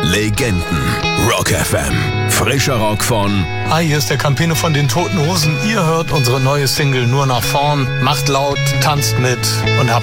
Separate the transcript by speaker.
Speaker 1: Legenden. Rock FM. Frischer Rock von...
Speaker 2: Hi, hier ist der Campino von den Toten Hosen. Ihr hört unsere neue Single Nur nach vorn. Macht laut, tanzt mit und habt